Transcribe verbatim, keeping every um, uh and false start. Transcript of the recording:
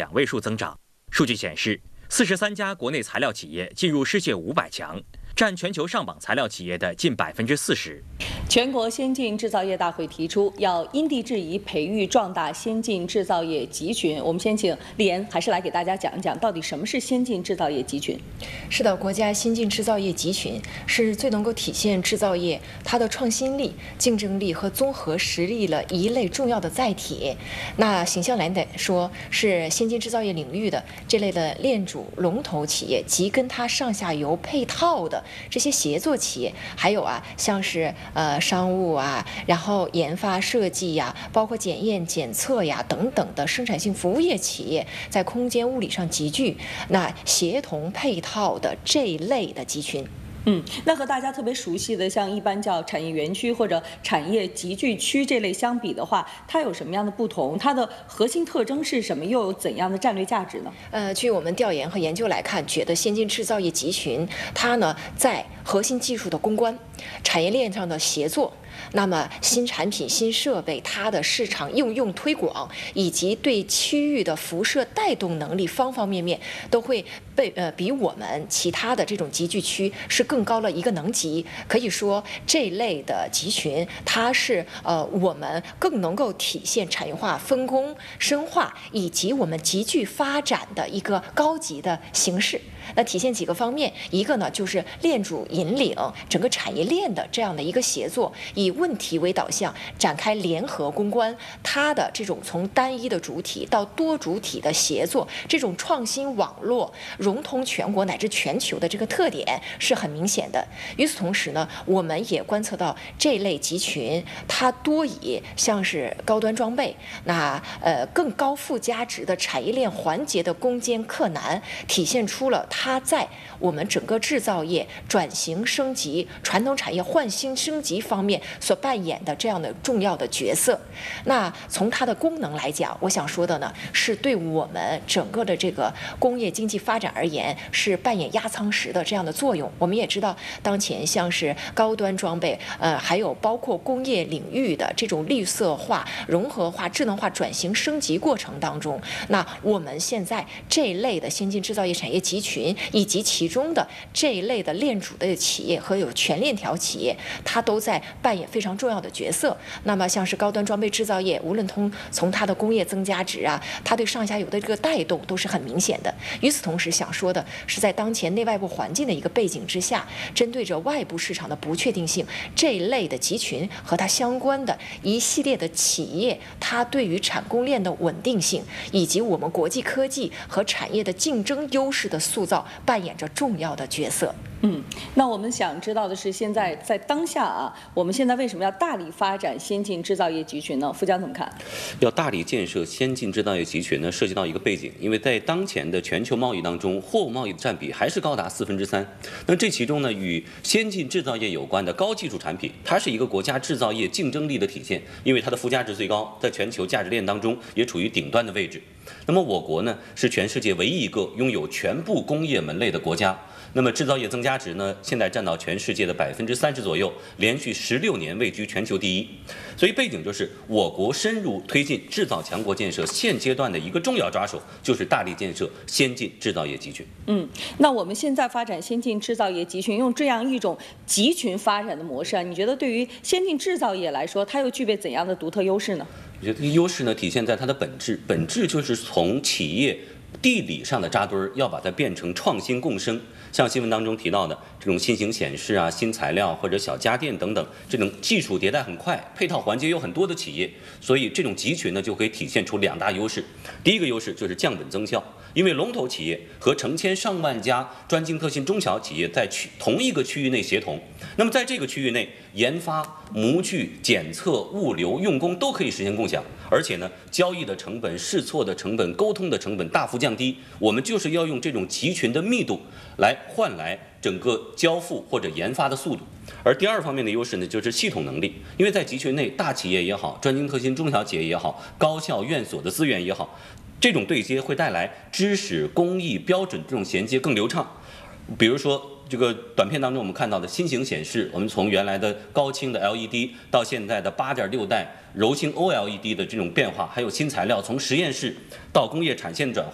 两位数增长。数据显示，四十三家国内材料企业进入世界五百强，占全球上榜材料企业的近百分之四十。 全国先进制造业大会提出要因地制宜培育壮大先进制造业集群。我们先请丽妍还是来给大家讲一讲，到底什么是先进制造业集群？ 是的，国家先进制造业集群是最能够体现制造业它的创新力、竞争力和综合实力的一类重要的载体。那形象来说，是先进制造业领域的这类的链主龙头企业及跟它上下游配套的这些协作企业，还有啊，像是呃商务啊，然后研发设计呀，包括检验检测呀等等的生产性服务业企业，在空间物理上集聚，那协同配套的这一类的集群。 嗯，那和大家特别熟悉的，像一般叫产业园区或者产业集聚区这类相比的话，它有什么样的不同？它的核心特征是什么？又有怎样的战略价值呢？ 呃，据我们调研和研究来看，觉得先进制造业集群它呢在核心技术的攻关、产业链上的协作。那么新产品、新设备，它的市场应用推广以及对区域的辐射带动能力，方方面面都会被呃比我们其他的这种集聚区是更高了一个能级。可以说这类的集群，它是呃我们更能够体现产业化分工深化以及我们集聚发展的一个高级的形式。那体现几个方面，一个呢就是链主引领整个产业链的这样的一个协作，以问题为导向展开联合攻关，它的这种从单一的主体到多主体的协作，这种创新网络融通全国乃至全球的这个特点是很明显的。与此同时呢，我们也观测到这类集群它多以像是高端装备，那呃更高附加值的产业链环节的攻坚克难，体现出了它在我们整个制造业转型升级、传统产业换新升级方面所扮演的这样的重要的角色。那从它的功能来讲，我想说的呢，是对我们整个的这个工业经济发展而言，是扮演压舱石的这样的作用。我们也知道，当前像是高端装备，呃，还有包括工业领域的这种绿色化、融合化、智能化转型升级过程当中，那我们现在这一类的先进制造业产业集群，以及其中的这一类的链主的企业和有全链条企业，它都在扮演非常重要的角色。那么像是高端装备制造业，无论从从它的工业增加值啊，它对上下游的这个带动都是很明显的。与此同时，想说的是，在当前内外部环境的一个背景之下，针对着外部市场的不确定性，这一类的集群和它相关的一系列的企业，它对于产供链的稳定性，以及我们国际科技和产业的竞争优势的塑造，扮演着重要的角色。 嗯，那我们想知道的是，现在在当下啊，我们现在为什么要大力发展先进制造业集群呢？富江怎么看？ 要大力建设先进制造业集群呢，涉及到一个背景，因为在当前的全球贸易当中，货物贸易的占比还是高达四分之三。那这其中呢，与先进制造业有关的高技术产品，它是一个国家制造业竞争力的体现，因为它的附加值最高，在全球价值链当中也处于顶端的位置。那么我国呢，是全世界唯一一个拥有全部工业门类的国家。那么制造业增加值呢，现在占到全世界的百分之三十左右，连续十六年位居全球第一。所以背景就是我国深入推进制造强国建设，现阶段的一个重要抓手就是大力建设先进制造业集群。 嗯，那我们现在发展先进制造业集群，用这样一种集群发展的模式啊，你觉得对于先进制造业来说，它又具备怎样的独特优势呢？ 我觉得优势呢体现在它的本质，本质就是从企业地理上的扎堆儿，要把它变成创新共生。像新闻当中提到的这种新型显示啊、新材料或者小家电等等，这种技术迭代很快，配套环节有很多的企业，所以这种集群呢就可以体现出两大优势。第一个优势就是降本增效，因为龙头企业和成千上万家专精特新中小企业在区同一个区域内协同，那么在这个区域内，研发、模具、检测、物流、用工都可以实现共享，而且呢，交易的成本、试错的成本、沟通的成本大幅降低。我们就是要用这种集群的密度来换来整个交付或者研发的速度。而第二方面的优势呢，就是系统能力，因为在集群内，大企业也好，专精特新中小企业也好，高校院所的资源也好，这种对接会带来知识、工艺、标准这种衔接更流畅。比如说这个短片当中我们看到的新型显示，我们从原来的高清的 L E D 到现在的八点六代柔性 O L E D 的这种变化，还有新材料从实验室到工业产线转